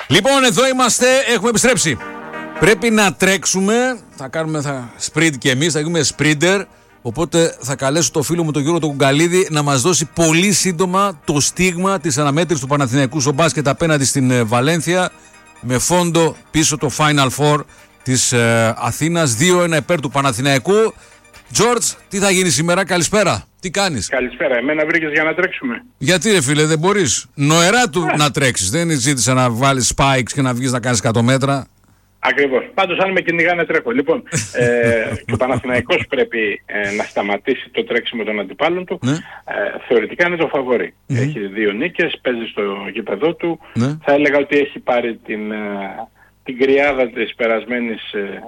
Λοιπόν, εδώ είμαστε, έχουμε επιστρέψει. Πρέπει να τρέξουμε, θα κάνουμε sprint και εμείς, θα γίνουμε sprinter. Οπότε θα καλέσω το φίλο μου τον Γιώργο τον Κουγκαλίδη να μας δώσει πολύ σύντομα το στίγμα της αναμέτρησης του Παναθηναϊκού στο μπάσκετ απέναντι στην Βαλένθια, με φόντο πίσω το Final Four της Αθήνας, 2-1 υπέρ του Παναθηναϊκού. Τζόρτζ, τι θα γίνει σήμερα, καλησπέρα, τι κάνεις? Καλησπέρα, εμένα βρήκες για να τρέξουμε. Γιατί ρε φίλε, δεν μπορείς? Νοερά του να τρέξεις, δεν ζήτησα να βάλεις spikes και να βγεις να κάνεις 100 μέτρα. Ακριβώς. Πάντως αν με κυνηγάνε τρέχω. Λοιπόν, και ο Παναθηναϊκός πρέπει να σταματήσει το τρέξιμο των αντιπάλων του. Ναι. Θεωρητικά είναι το φαβορί. Έχει 2 νίκες, παίζει στο γήπεδό του. Ναι. Θα έλεγα ότι έχει πάρει την κρυάδα της περασμένης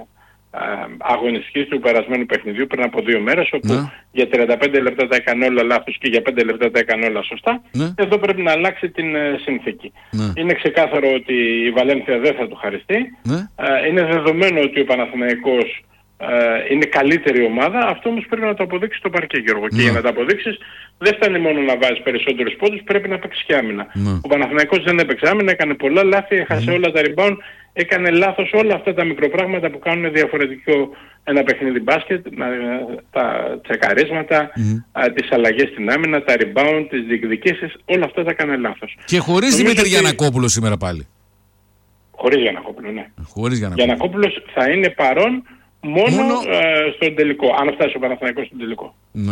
αγωνιστικής του περασμένου παιχνιδιού πριν από 2 μέρες, όπου για 35 λεπτά τα έκανε όλα λάθος και για 5 λεπτά τα έκανε όλα σωστά. Εδώ πρέπει να αλλάξει την συνθήκη. Είναι ξεκάθαρο ότι η Βαλένθια δεν θα του χαριστεί. Είναι δεδομένο ότι ο Παναθηναϊκός είναι καλύτερη ομάδα. Αυτό όμως πρέπει να το αποδείξει το παρκέ, Γιώργο. Και για να το αποδείξεις δεν φτάνει μόνο να βάζεις περισσότερους πόντους, πρέπει να παίξεις και άμυνα. Ο Παναθηναϊκός δεν έπαιξε άμυνα, έκανε πολλά λάθη, έχασε όλα τα rebound, έκανε λάθος όλα αυτά τα μικροπράγματα που κάνουν διαφορετικό ένα παιχνίδι μπάσκετ, τα τσεκαρίσματα, τις αλλαγές στην άμυνα, τα rebound, τις διεκδικήσεις, όλα αυτά τα έκανε λάθος. Και χωρίς Δημήτρη Γιαννακόπουλο σήμερα πάλι. Χωρίς Γιαννακόπουλο, ναι. Γιαννακόπουλος θα είναι παρόν μόνο στον τελικό, αν φτάσει ο Παναθηναϊκός στον τελικό. Ναι.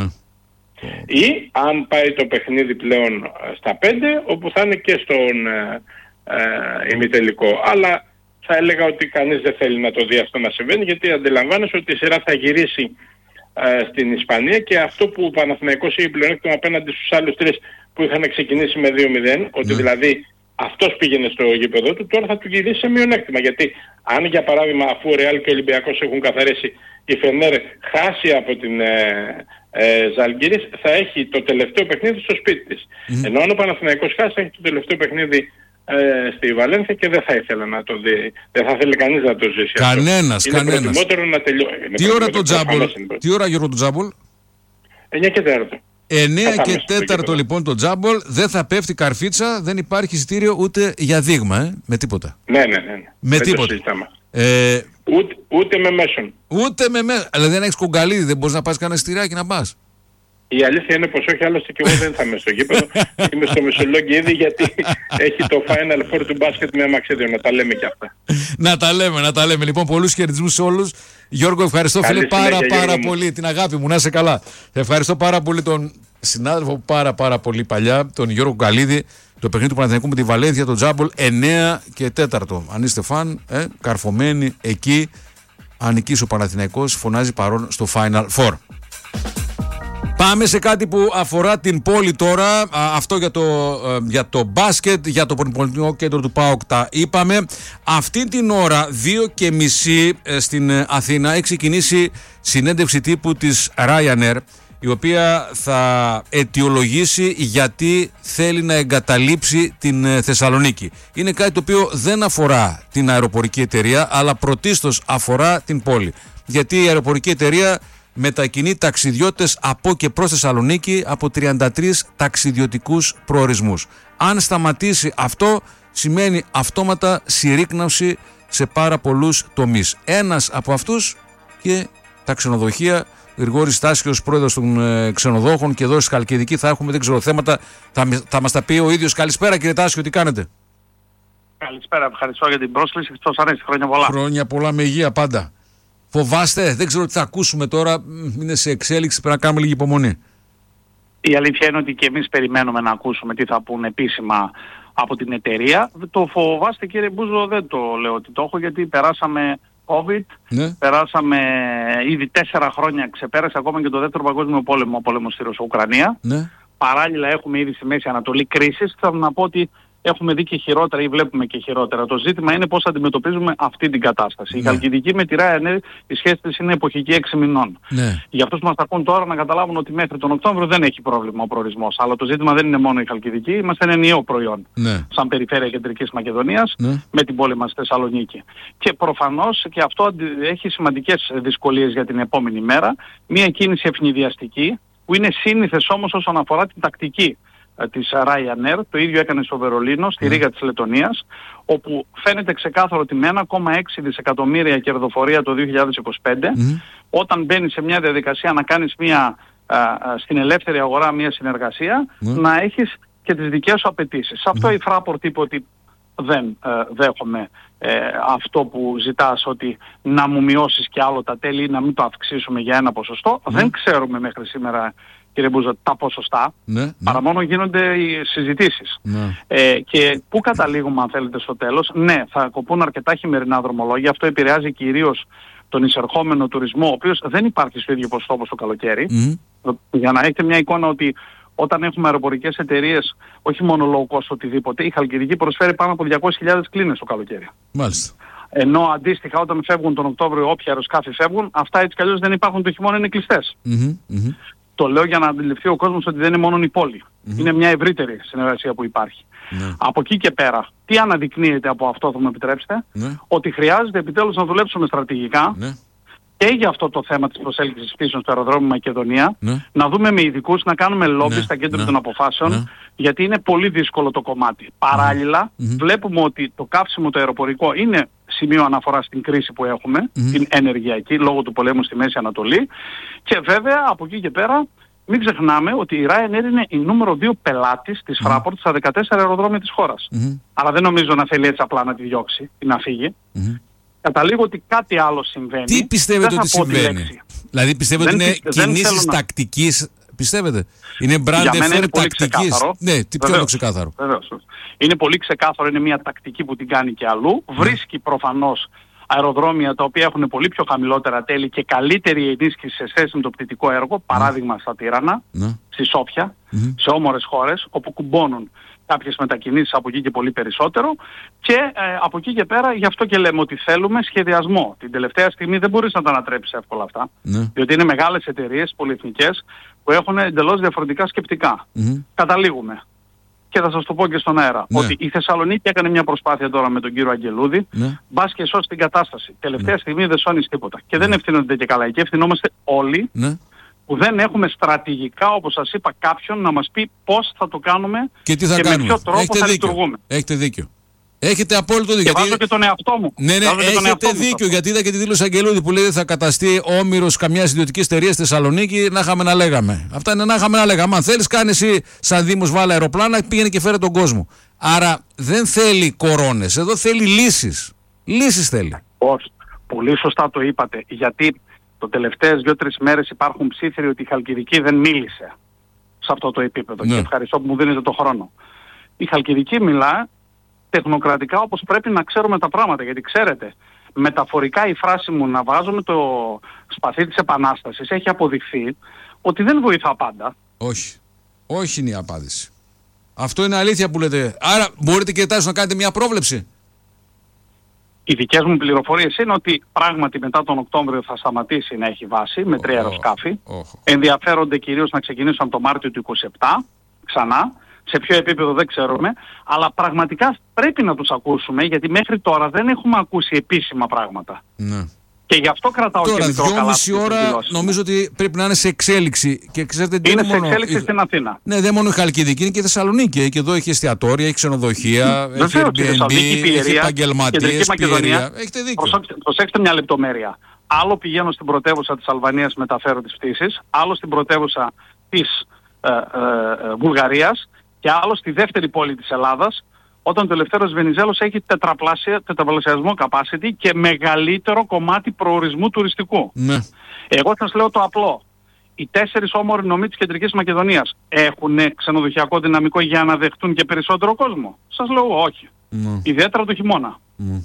Ή αν πάει το παιχνίδι πλέον στα 5, όπου θα είναι και στον ημιτελικό. Αλλά θα έλεγα ότι κανείς δεν θέλει να το δει αυτό να συμβαίνει, γιατί αντιλαμβάνεσαι ότι η σειρά θα γυρίσει στην Ισπανία, και αυτό που ο Παναθηναϊκός έχει πλεονέκτημα απέναντι στους άλλους 3 που είχαν ξεκινήσει με 2-0, ότι δηλαδή αυτός πήγαινε στο γήπεδο του, τώρα θα του γυρίσει σε μειονέκτημα. Γιατί αν για παράδειγμα, αφού ο Ρεάλ και ο Ολυμπιακός έχουν καθαρίσει, η Φενέρ χάσει από την Ζαλγκίρις, θα έχει το τελευταίο παιχνίδι στο σπίτι της. Ενώ αν ο Παναθηναϊκός χάσει, θα έχει το τελευταίο παιχνίδι στη Βαλένθια και δεν θα ήθελε να το δει. Δεν θα θέλει κανείς να το ζήσει. Κανένας. Είναι προτιμότερο να τελειώσει. Τι ώρα το τζάμπολ? Τι ώρα, Γιώργο, το τζάμπολ? 9 και 4. 9 και 4 λοιπόν το τζάμπολ. Δεν θα πέφτει καρφίτσα, δεν υπάρχει εισιτήριο ούτε για δείγμα, με τίποτα. Ναι. Με τίποτα. Ούτε με μέσον. Ούτε με μέσον. Αλλά δεν έχεις Κουγκαλίδη, δεν μπορείς να πας κανένα εισιτηράκι να πας? Η αλήθεια είναι πως όχι, άλλωστε και εγώ δεν θα είμαι στο γήπεδο. Είμαι στο Μεσολόγγι ήδη, γιατί έχει το Final Four του μπάσκετ με αμαξίδιο. Να τα λέμε και αυτά. Να τα λέμε. Λοιπόν, πολλούς χαιρετισμούς σε όλους. Γιώργο, ευχαριστώ φίλε πάρα πολύ. Την αγάπη μου, να είσαι καλά. Ευχαριστώ πάρα πολύ τον συνάδελφο πάρα πολύ παλιά, τον Γιώργο Κουγκαλίδη. Το παιχνίδι του Παναθηναϊκού με τη Βαλένθια, το τζάμπολ 9 και 4. Αν είστε φαν, καρφωμένοι εκεί, αν νικήσει ο Παναθηναϊκός, φωνάζει παρόν στο Final Four. Πάμε σε κάτι που αφορά την πόλη τώρα. Αυτό για το μπάσκετ, για το Πολυπολιτεχνικό Κέντρο του ΠΑΟΚ τα είπαμε. Αυτή την ώρα 2:30 στην Αθήνα έχει ξεκινήσει συνέντευξη τύπου της Ryanair, η οποία θα αιτιολογήσει γιατί θέλει να εγκαταλείψει την Θεσσαλονίκη. Είναι κάτι το οποίο δεν αφορά την αεροπορική εταιρεία, αλλά πρωτίστως αφορά την πόλη. Γιατί η αεροπορική εταιρεία μετακινεί ταξιδιώτες από και προς Θεσσαλονίκη από 33 ταξιδιωτικούς προορισμούς. Αν σταματήσει αυτό, σημαίνει αυτόματα συρρίκνωση σε πάρα πολλούς τομείς. Ένας από αυτούς και τα ξενοδοχεία. Γρηγόρης Στάσιος, πρόεδρος των ξενοδόχων, και εδώ στη Χαλκιδική θα έχουμε, δεν ξέρω, θέματα. Θα μας τα πει ο ίδιος. Καλησπέρα κύριε Τάσιο, τι κάνετε? Καλησπέρα, ευχαριστώ για την πρόσκληση. Χριστός Ανέστη, χρόνια πολλά. Χρόνια πολλά, με υγεία πάντα. Φοβάστε? Δεν ξέρω τι θα ακούσουμε τώρα. Είναι σε εξέλιξη, πρέπει να κάνουμε λίγη υπομονή. Η αλήθεια είναι ότι και εμείς περιμένουμε να ακούσουμε τι θα πούνε επίσημα από την εταιρεία. Το φοβάστε κύριε Μπούζο? Δεν το λέω ότι το έχω, γιατί περάσαμε COVID, περάσαμε ήδη 4 χρόνια, ξεπέρασε ακόμα και το δεύτερο παγκόσμιο πόλεμο, ο πόλεμος στη Ρωσο-Ουκρανία. Παράλληλα έχουμε ήδη στη Μέση Ανατολή κρίσεις. Θα να πω ότι έχουμε δει και χειρότερα ή βλέπουμε και χειρότερα. Το ζήτημα είναι πώς αντιμετωπίζουμε αυτή την κατάσταση. Η Χαλκιδική με τη Ryanair, η σχέση της είναι εποχική 6 μηνών. Για αυτούς που μας ακούν τώρα να καταλάβουν ότι μέχρι τον Οκτώβριο δεν έχει πρόβλημα ο προορισμός. Αλλά το ζήτημα δεν είναι μόνο η Χαλκιδική, είμαστε ένα ενιαίο προϊόν. Σαν περιφέρεια Κεντρικής Μακεδονίας με την πόλη μας Θεσσαλονίκη. Και προφανώς και αυτό έχει σημαντικές δυσκολίες για την επόμενη μέρα. Μία κίνηση ευνηδιαστική, που είναι σύνηθες όμως όσον αφορά την τακτική της Ryanair, το ίδιο έκανε στο Βερολίνο, στη Ρήγα της Λετωνίας, όπου φαίνεται ξεκάθαρο ότι με 1,6 δισεκατομμύρια κερδοφορία το 2025, όταν μπαίνει σε μια διαδικασία να κάνεις στην ελεύθερη αγορά μια συνεργασία, να έχεις και τις δικές σου απαιτήσεις. Αυτό η Fraport είπε ότι δεν δέχομαι αυτό που ζητάς, ότι να μου μειώσεις και άλλο τα τέλη ή να μην το αυξήσουμε για ένα ποσοστό. Δεν ξέρουμε μέχρι σήμερα, κύριε Μπούζο, τα ποσοστά, παρά μόνο γίνονται οι συζητήσεις. Και πού καταλήγουμε, αν θέλετε, στο τέλος? Ναι, θα κοπούν αρκετά χειμερινά δρομολόγια. Αυτό επηρεάζει κυρίως τον εισερχόμενο τουρισμό, ο οποίος δεν υπάρχει στο ίδιο ποσοστό όπως το καλοκαίρι. Για να έχετε μια εικόνα, ότι όταν έχουμε αεροπορικές εταιρείες, όχι μόνο low cost οτιδήποτε, η Χαλκιδική προσφέρει πάνω από 200.000 κλίνες το καλοκαίρι. Μάλιστα. Ενώ αντίστοιχα όταν φεύγουν τον Οκτώβριο, όποια αεροσκάφη φεύγουν, αυτά έτσι κι αλλιώς δεν υπάρχουν, το χειμώνα είναι κλειστές. Το λέω για να αντιληφθεί ο κόσμος ότι δεν είναι μόνο η πόλη. Είναι μια ευρύτερη συνεργασία που υπάρχει. Από εκεί και πέρα, τι αναδεικνύεται από αυτό, θα μου επιτρέψετε? Ότι χρειάζεται επιτέλους να δουλέψουμε στρατηγικά και για αυτό το θέμα της προσέλκυσης πίσω στο αεροδρόμιο Μακεδονία, να δούμε με ειδικούς, να κάνουμε λόμπι στα κέντρα των αποφάσεων, γιατί είναι πολύ δύσκολο το κομμάτι. Παράλληλα, βλέπουμε ότι το καύσιμο το αεροπορικό είναι σημείο αναφορά στην κρίση που έχουμε, την ενεργειακή, λόγω του πολέμου στη Μέση Ανατολή, και βέβαια από εκεί και πέρα μην ξεχνάμε ότι η Ryanair είναι η νούμερο 2 πελάτης της Fraport στα 14 αεροδρόμια της χώρας. Αλλά δεν νομίζω να θέλει έτσι απλά να τη διώξει ή να φύγει. Καταλήγω ότι κάτι άλλο συμβαίνει. Τι πιστεύετε ότι συμβαίνει? Δηλαδή πιστεύετε ότι είναι κινήσεις τακτικής? Πιστεύετε? Είναι brand affair τακτικής? Ναι, τι πιο ξεκάθαρο? Βεβαίως. Είναι πολύ ξεκάθαρο, είναι μια τακτική που την κάνει και αλλού. Βρίσκει προφανώς αεροδρόμια τα οποία έχουν πολύ πιο χαμηλότερα τέλη και καλύτερη ενίσχυση σε σχέση με το πτυτικό έργο, παράδειγμα στα Τύρανα, στη Σόφια, σε όμορες χώρες όπου κουμπώνουν κάποιες μετακινήσεις από εκεί και πολύ περισσότερο, και από εκεί και πέρα γι' αυτό και λέμε ότι θέλουμε σχεδιασμό. Την τελευταία στιγμή δεν μπορείς να τα ανατρέψεις εύκολα αυτά, διότι είναι μεγάλες εταιρείες, πολυεθνικές, που έχουν εντελώς διαφορετικά σκεπτικά. Καταλήγουμε, και θα σας το πω και στον αέρα, ότι η Θεσσαλονίκη έκανε μια προσπάθεια τώρα με τον κύριο Αγγελούδη, μπας και σώσει την κατάσταση. Τελευταία στιγμή δεν σώνεις τίποτα. Και δεν ευθύνονται και καλά. Εκεί ευθυνόμαστε όλοι, που δεν έχουμε στρατηγικά, όπως σας είπα, κάποιον να μας πει πώς θα το κάνουμε και τι θα κάνουμε. Με ποιο τρόπο θα λειτουργούμε. Έχετε δίκιο. Έχετε απόλυτο δίκιο. Και βάζω και τον εαυτό μου. Ναι, έχετε δίκιο, γιατί είδα και τη δήλωση Αγγελούδη που λέει θα καταστεί όμηρος καμιά ιδιωτική εταιρεία στη Θεσσαλονίκη, να είχαμε να λέγαμε. Αυτά είναι να είχαμε να λέγαμε. Αν θέλεις, κάνει εσύ σαν Δήμος, βάλε αεροπλάνα, πήγαινε και φέρε τον κόσμο. Άρα δεν θέλει κορώνες, εδώ θέλει λύσεις. Λύσεις θέλει. Όχι. Πολύ σωστά το είπατε. Γιατί το τελευταίες 2-3 μέρες υπάρχουν ψήφιροι ότι η Χαλκιδική δεν μίλησε σε αυτό το επίπεδο. Και ευχαριστώ που μου δίνετε το χρόνο. Η Χαλκιδική μιλά τεχνοκρατικά όπως πρέπει να ξέρουμε τα πράγματα. Γιατί ξέρετε, μεταφορικά η φράση μου να βάζουμε το σπαθί της επανάστασης έχει αποδειχθεί ότι δεν βοηθά πάντα. Όχι. Όχι είναι η απάντηση. Αυτό είναι αλήθεια που λέτε. Άρα μπορείτε και εσείς να κάνετε μια πρόβλεψη? Οι δικές μου πληροφορίες είναι ότι πράγματι μετά τον Οκτώβριο θα σταματήσει να έχει βάση με 3 αεροσκάφη. Ενδιαφέρονται κυρίως να ξεκινήσουν από το Μάρτιο του 27 ξανά. Σε ποιο επίπεδο δεν ξέρουμε, αλλά πραγματικά πρέπει να τους ακούσουμε, γιατί μέχρι τώρα δεν έχουμε ακούσει επίσημα πράγματα. Και γι' αυτό κρατάω τώρα, και μικρό καλάθι. Τώρα 2,5 ώρα νομίζω ότι πρέπει να είναι σε εξέλιξη. Και ξέρετε, είναι σε εξέλιξη στην Αθήνα. Ναι, δεν μόνο η Χαλκιδική, είναι και η Θεσσαλονίκη. Και εδώ έχει εστιατόρια, έχει ξενοδοχεία, έχει Airbnb, έχει επαγγελματίες, πιερία. Έχετε δίκιο. Προσέξτε μια λεπτομέρεια. Άλλο πηγαίνω στην πρωτεύουσα της Αλβανίας, μεταφέρω τις πτήσεις, άλλο στην πρωτεύουσα της Βουλγαρίας και άλλο στη δεύτερη πόλη της Ελλάδας, όταν το Ελευθέρος Βενιζέλος έχει τετραπλασιασμό capacity και μεγαλύτερο κομμάτι προορισμού τουριστικού. Ναι. Εγώ σας λέω το απλό. Οι 4 όμορφοι νομοί της Κεντρικής Μακεδονίας έχουν ξενοδοχειακό δυναμικό για να δεχτούν και περισσότερο κόσμο? Σας λέω όχι. Ιδιαίτερα το χειμώνα.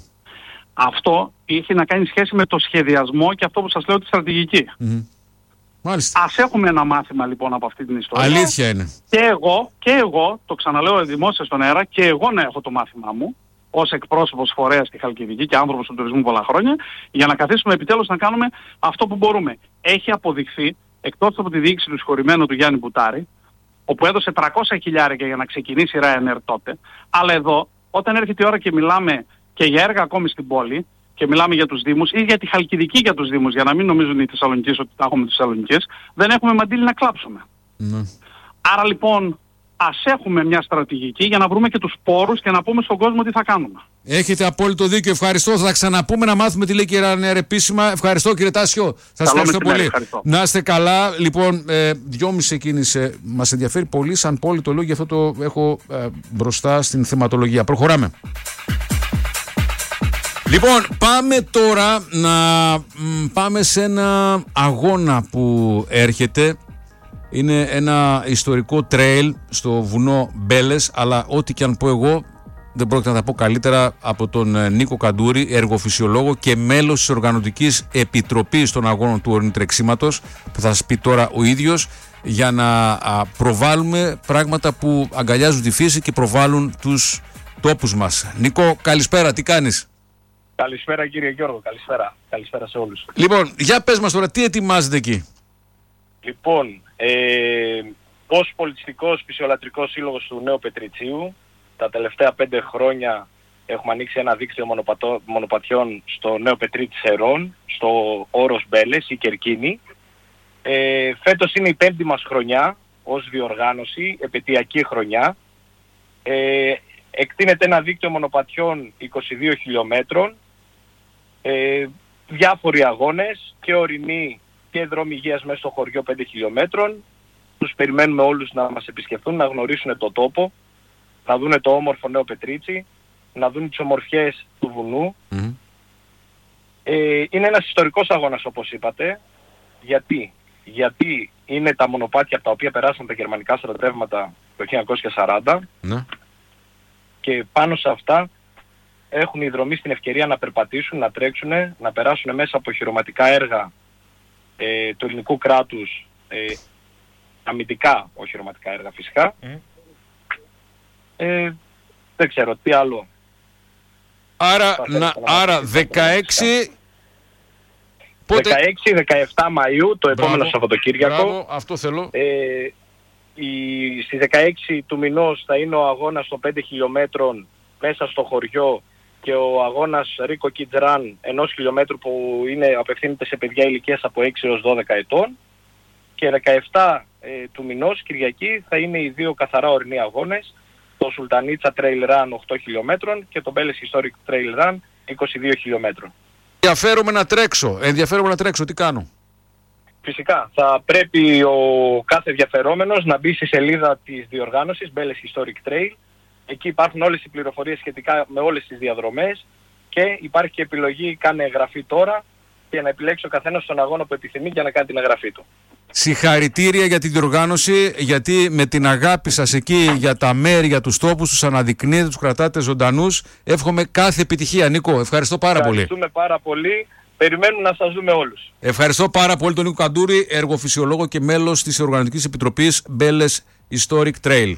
Αυτό έχει να κάνει σχέση με το σχεδιασμό και αυτό που σας λέω τη στρατηγική. Μάλιστα. Ας έχουμε ένα μάθημα λοιπόν από αυτή την ιστορία. Αλήθεια είναι. Και εγώ, το ξαναλέω δημόσια στον αέρα, και εγώ να έχω το μάθημά μου ως εκπρόσωπος φορέας στη Χαλκιδική και άνθρωπος του τουρισμού πολλά χρόνια, για να καθίσουμε επιτέλους να κάνουμε αυτό που μπορούμε. Έχει αποδειχθεί, εκτός από τη διοίκηση του συγχωρημένου του Γιάννη Μπουτάρη, όπου έδωσε 300 χιλιάρικα για να ξεκινήσει η Ryanair τότε, αλλά εδώ, όταν έρχεται η ώρα και μιλάμε και για έργα ακόμη στην πόλη, και μιλάμε για τους Δήμους ή για τη Χαλκιδική για τους Δήμους, για να μην νομίζουν οι Θεσσαλονικείς ότι τα έχουμε τους Θεσσαλονικείς, δεν έχουμε μαντήλι να κλάψουμε. Άρα λοιπόν ας έχουμε μια στρατηγική για να βρούμε και τους πόρους και να πούμε στον κόσμο τι θα κάνουμε. Έχετε απόλυτο δίκιο. Ευχαριστώ. Θα ξαναπούμε να μάθουμε τι λέει η Ryanair επίσημα. Ευχαριστώ κύριε Τάσιο. Σας ευχαριστώ πολύ. Να είστε καλά. Λοιπόν, 2.30 ξεκίνησε. Μας ενδιαφέρει πολύ σαν πόλη το λόγο, γι' αυτό το έχω μπροστά στην θεματολογία. Προχωράμε. Λοιπόν, πάμε τώρα να πάμε σε ένα αγώνα που έρχεται. Είναι ένα ιστορικό τρέιλ στο βουνό Μπέλες, αλλά ό,τι και αν πω εγώ δεν πρόκειται να τα πω καλύτερα από τον Νίκο Καντούρη, εργοφυσιολόγο και μέλος της Οργανωτικής Επιτροπής των Αγώνων του Ορεινού Τρεξίματος, που θα σας πει τώρα ο ίδιος, για να προβάλλουμε πράγματα που αγκαλιάζουν τη φύση και προβάλλουν τους τόπους μας. Νίκο, καλησπέρα, τι κάνεις? Καλησπέρα κύριε Γιώργο, καλησπέρα. Καλησπέρα σε όλους. Λοιπόν, για πες μας τώρα, τι ετοιμάζετε εκεί? Λοιπόν, ως πολιτιστικός φυσιολατρικός σύλλογος του Νέου Πετριτσίου, τα τελευταία 5 χρόνια έχουμε ανοίξει ένα δίκτυο μονοπατιών στο Νέο Πετρίτσι Σερών, στο όρος Μπέλες ή Κερκίνη. Φέτος είναι η 5η μας χρονιά ως διοργάνωση, επαιτειακή χρονιά. Εκτείνεται ένα δίκτυο μονοπατιών 22 χιλιόμετρων, διάφοροι αγώνες και ορεινοί και δρόμοι υγείας μέσα στο χωριό 5 χιλιόμετρων. Τους περιμένουμε όλους να μας επισκεφθούν, να γνωρίσουν το τόπο, να δούνε το όμορφο Νέο Πετρίτσι, να δουν τις ομορφιές του βουνού. Είναι ένας ιστορικός αγώνας όπως είπατε. Γιατί είναι τα μονοπάτια από τα οποία περάσαν τα γερμανικά στρατεύματα το 1940 και πάνω σε αυτά έχουν οι δρομείς την ευκαιρία να περπατήσουν, να τρέξουν, να περάσουν μέσα από χειρωματικά έργα του ελληνικού κράτους, αμυντικά οχυρωματικά έργα φυσικά. Δεν ξέρω τι άλλο. Άρα 16... 16-17 Μαΐου το επόμενο Σαββατοκύριακο. Μπράβο, αυτό θέλω. Στις 16 του μηνός θα είναι ο αγώνας των 5 χιλιόμετρων μέσα στο χωριό και ο αγώνας Rico Kids Run 1 χιλιόμετρου που απευθύνεται σε παιδιά ηλικίας από 6 έως 12 ετών. Και 17 του μηνός, Κυριακή, θα είναι οι 2 καθαρά ορεινοί αγώνες, το Σουλτανίτσα Trail Run 8 χιλιόμετρων και το Μπέλες Historic Trail Run 22 χιλιόμετρων. Ενδιαφέρομαι να τρέξω, τι κάνω? Φυσικά, θα πρέπει ο κάθε ενδιαφερόμενος να μπει στη σελίδα της διοργάνωσης Μπέλες Historic Trail. Εκεί υπάρχουν όλες οι πληροφορίες σχετικά με όλες τις διαδρομές και υπάρχει και επιλογή κάνε εγγραφή τώρα και να επιλέξει ο καθένας τον αγώνα που επιθυμεί για να κάνει την εγγραφή του. Συγχαρητήρια για τη διοργάνωση, γιατί με την αγάπη σας εκεί για τα μέρη, για τους τόπους, τους αναδεικνύετε, τους κρατάτε ζωντανούς. Εύχομαι κάθε επιτυχία, Νίκο. Ευχαριστώ πάρα πολύ. Ευχαριστούμε πάρα πολύ. Περιμένουμε να σας δούμε όλους. Ευχαριστώ πάρα πολύ τον Νίκο Καντούρη, εργοφυσιολόγο και μέλος της Οργανωτικής Επιτροπής Μπέλες Historic Trail.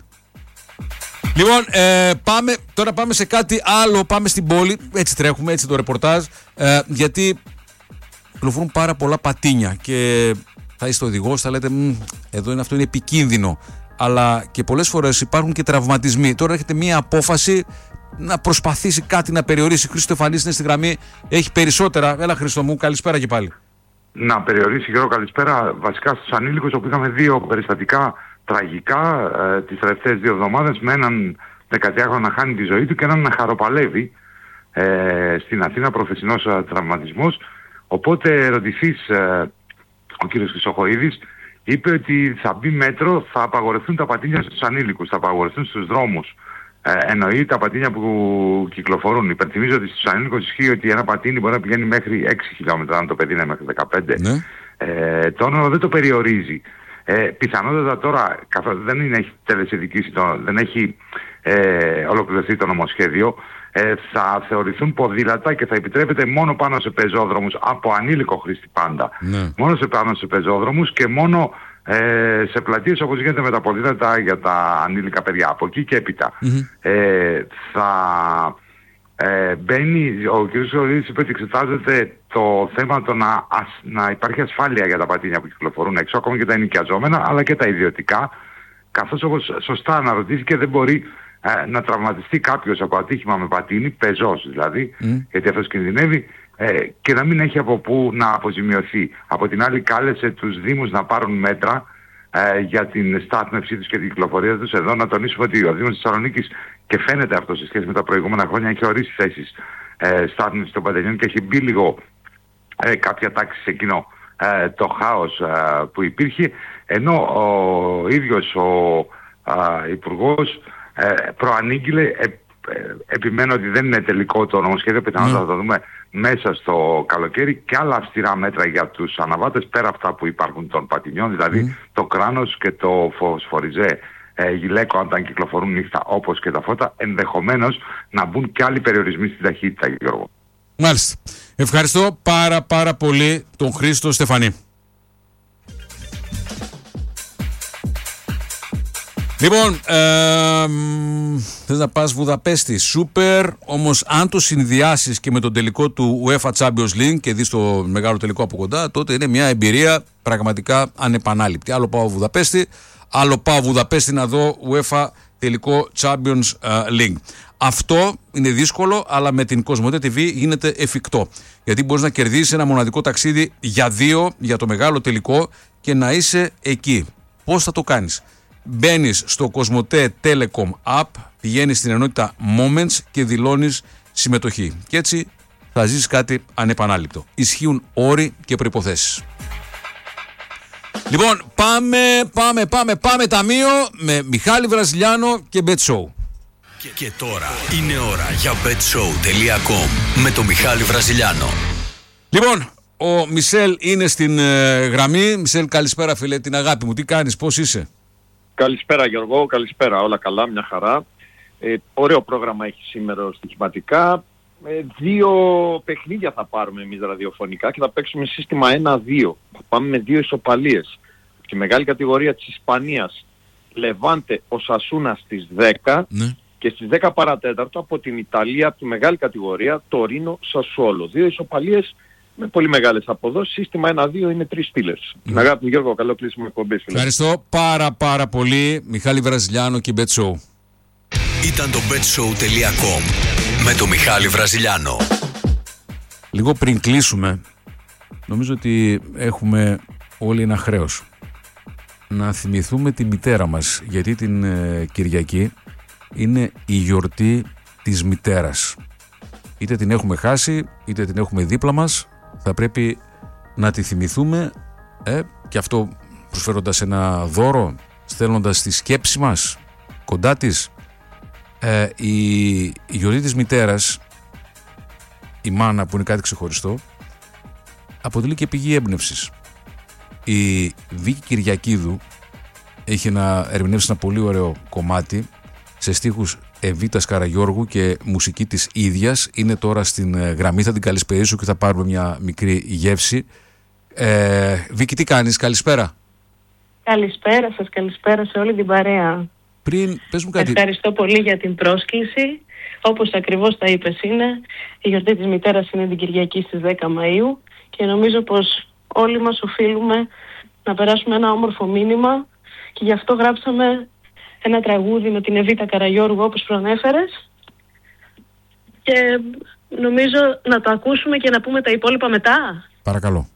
Λοιπόν, τώρα πάμε σε κάτι άλλο, πάμε στην πόλη, έτσι τρέχουμε, έτσι το ρεπορτάζ, γιατί κυκλοφορούν πάρα πολλά πατίνια και θα είστε οδηγός, θα λέτε αυτό είναι επικίνδυνο, αλλά και πολλές φορές υπάρχουν και τραυματισμοί. Τώρα έχετε μία απόφαση να προσπαθήσει κάτι να περιορίσει. Χρήστο Εφανής είναι στη γραμμή, έχει περισσότερα. Έλα Χρήστο μου, καλησπέρα και πάλι. Να περιορίσει, Γιώργο, καλησπέρα. Βασικά στους ανήλικους, όπου είχαμε 2 περιστατικά τραγικά τις τελευταίες 2 εβδομάδες, με έναν 13χρονο να χάνει τη ζωή του και έναν να χαροπαλεύει στην Αθήνα, προφεσινός τραυματισμός. Οπότε ρωτηθείς, ο κύριος Χρυσοχοΐδης είπε ότι θα μπει μέτρο, θα απαγορευτούν τα πατίνια στους ανήλικους, θα απαγορευτούν στους δρόμους. Εννοεί τα πατίνια που κυκλοφορούν. Υπενθυμίζω ότι στους ανήλικους ισχύει ότι ένα πατίνι μπορεί να πηγαίνει μέχρι 6 χιλιόμετρα, αν το παιδί είναι μέχρι 15. Ναι. Το όνομα δεν το περιορίζει. Πιθανότατα τώρα, καθώς δεν έχει τελεσιδικήσει, δεν έχει ολοκληρωθεί το νομοσχέδιο, θα θεωρηθούν ποδήλατα και θα επιτρέπεται μόνο πάνω σε πεζόδρομους από ανήλικο χρήστη πάντα. Ναι. Μόνο πάνω σε πεζόδρομους και μόνο σε πλατείες όπως γίνεται με τα ποδήλατα για τα ανήλικα παιδιά. Από εκεί και έπειτα θα μπαίνει, ο κ. Χρυσοχοΐδης είπε ότι εξετάζεται το θέμα το να υπάρχει ασφάλεια για τα πατίνια που κυκλοφορούν έξω, ακόμα και τα ενοικιαζόμενα αλλά και τα ιδιωτικά, καθώς όπως σωστά αναρωτήθηκε δεν μπορεί να τραυματιστεί κάποιος από ατύχημα με πατίνι, πεζός δηλαδή, γιατί αυτός κινδυνεύει, και να μην έχει από πού να αποζημιωθεί. Από την άλλη κάλεσε τους Δήμους να πάρουν μέτρα για την στάθμευσή τους και την κυκλοφορία τους. Εδώ να τονίσουμε ότι ο Δήμος Θεσσαλονίκης, και φαίνεται αυτό σε σχέση με τα προηγούμενα χρόνια, έχει ορίσει θέσεις στάθμευσης των παντελιών και έχει μπει λίγο κάποια τάξη σε εκείνο το χάος που υπήρχε, ενώ ο ίδιος ο Υπουργός προανήγγειλε, επιμένω ότι δεν είναι τελικό το νομοσχέδιο, πιθανότατα θα το δούμε μέσα στο καλοκαίρι, και άλλα αυστηρά μέτρα για τους αναβάτες πέρα αυτά που υπάρχουν των πατινιών, δηλαδή το κράνος και το φωσφοριζέ γυλαίκο όταν κυκλοφορούν νύχτα, όπως και τα φώτα, ενδεχομένως να μπουν και άλλοι περιορισμοί στην ταχύτητα, Γιώργο. Μάλιστα. Ευχαριστώ πάρα πολύ τον Χρήστο Στεφανή. Λοιπόν, θες να πας Βουδαπέστη, σούπερ, όμως αν το συνδυάσεις και με τον τελικό του UEFA Champions League και δεις το μεγάλο τελικό από κοντά, τότε είναι μια εμπειρία πραγματικά ανεπανάληπτη. Άλλο πάω Βουδαπέστη, άλλο πάω Βουδαπέστη να δω UEFA τελικό Champions League. Αυτό είναι δύσκολο, αλλά με την Κοσμοτέ TV γίνεται εφικτό. Γιατί μπορείς να κερδίσεις ένα μοναδικό ταξίδι για 2 για το μεγάλο τελικό και να είσαι εκεί. Πώς θα το κάνεις? Μπαίνεις στο Κοσμοτέ Telecom App, πηγαίνεις στην ενότητα Moments και δηλώνεις συμμετοχή. Και έτσι θα ζήσεις κάτι ανεπανάληπτο. Ισχύουν όροι και προϋποθέσεις. Λοιπόν, πάμε ταμείο με Μιχάλη Βραζιλιάνο και Bet Show. Και τώρα είναι ώρα για betshow.com με τον Μιχάλη Βραζιλιάνο. Λοιπόν, ο Μισελ είναι στην γραμμή. Μισελ, καλησπέρα φίλε, την αγάπη μου. Τι κάνεις, πώς είσαι? Καλησπέρα Γιώργο, καλησπέρα, όλα καλά, μια χαρά. Ωραίο πρόγραμμα έχει σήμερα στοιχηματικά. 2 παιχνίδια θα πάρουμε εμείς ραδιοφωνικά και θα παίξουμε σύστημα 1-2. Θα πάμε με 2 ισοπαλίες. Στη μεγάλη κατηγορία της Ισπανίας, Λεβάντε Οσασούνα στις 10 και στις 10 παρατέταρτο από την Ιταλία, από τη μεγάλη κατηγορία, Τωρίνο Σασουόλο. 2 ισοπαλίες με πολύ μεγάλες αποδόσεις. Σύστημα 1-2 είναι 3 στήλες. Την αγάπη μου Γιώργο, καλό κλείσιμο εκπομπής. Ευχαριστώ πάρα πολύ Μιχάλη Βραζιλιάνο και Bet Show. Ήταν το betshow.com με τον Μιχάλη Βραζιλιάνο. Λίγο πριν κλείσουμε, νομίζω ότι έχουμε όλοι ένα χρέος. Να θυμηθούμε τη μητέρα μας, γιατί την Κυριακή είναι η γιορτή της μητέρας. Είτε την έχουμε χάσει, είτε την έχουμε δίπλα μας, θα πρέπει να τη θυμηθούμε και αυτό προσφέροντας ένα δώρο, στέλνοντας τη σκέψη μας κοντά της. Η γιορτή της μητέρας, η μάνα που είναι κάτι ξεχωριστό, αποτελεί και πηγή έμπνευσης. Η Βίκη Κυριακίδου έχει ερμηνεύσει ένα πολύ ωραίο κομμάτι σε στίχους Εβίτας Καραγιώργου και μουσική της ίδιας. Είναι τώρα στην γραμμή, θα την καλησπερίσω και θα πάρουμε μια μικρή γεύση. Βίκη, τι κάνεις, καλησπέρα? Καλησπέρα σας, καλησπέρα σε όλη την παρέα. Πες μου κάτι. Ευχαριστώ πολύ για την πρόσκληση. Όπως ακριβώς τα είπες, είναι η γιορτή της μητέρας, είναι την Κυριακή στις 10 Μαΐου και νομίζω πως όλοι μας οφείλουμε να περάσουμε ένα όμορφο μήνυμα και γι' αυτό γράψαμε ένα τραγούδι με την Εβίτα Καραγιώργου όπως προανέφερες και νομίζω να το ακούσουμε και να πούμε τα υπόλοιπα μετά. Παρακαλώ.